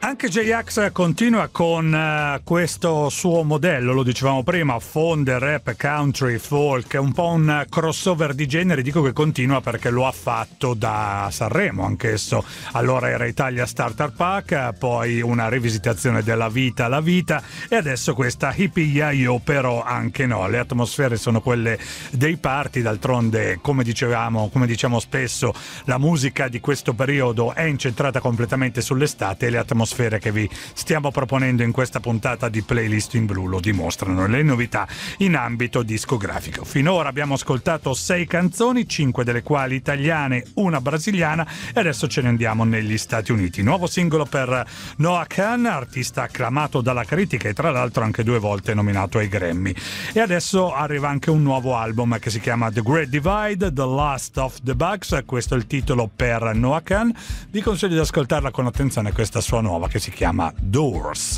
Anche J-Ax continua con questo suo modello, lo dicevamo prima, fonde rap, country, folk, un po' un crossover di generi. Dico che continua perché lo ha fatto da Sanremo anch'esso. Allora era Italia Starter Pack, poi una rivisitazione della vita, la vita, e adesso questa Hippie Io, però anche no. Le atmosfere sono quelle dei party, d'altronde come diciamo spesso, la musica di questo periodo è incentrata completamente sull'estate e le atmosfere che vi stiamo proponendo in questa puntata di Playlist in Blu lo dimostrano, le novità in ambito discografico. Finora abbiamo ascoltato 6 canzoni, 5 delle quali italiane, una brasiliana, e adesso ce ne andiamo negli Stati Uniti. Nuovo singolo per Noah Kahan, artista acclamato dalla critica e tra l'altro anche 2 volte nominato ai Grammy. E adesso arriva anche un nuovo album che si chiama The Great Divide, The Last of the Bugs, questo è il titolo per Noah Kahan. Vi consiglio di ascoltarla con attenzione, questa sua nuova che si chiama Doors.